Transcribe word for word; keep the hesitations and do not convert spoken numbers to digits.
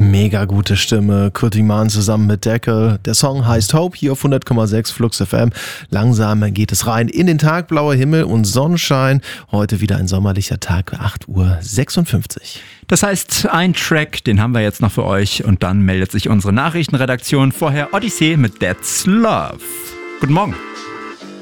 Mega gute Stimme. Kurt Wiemann zusammen mit Deckel. Der Song heißt Hope, hier auf hundert Komma sechs Flux F M. Langsam geht es rein in den Tag, blauer Himmel und Sonnenschein. Heute wieder ein sommerlicher Tag, acht Uhr sechsundfünfzig. Das heißt, ein Track, den haben wir jetzt noch für euch und dann meldet sich unsere Nachrichtenredaktion. Vorher Odyssee mit That's Love. Guten Morgen.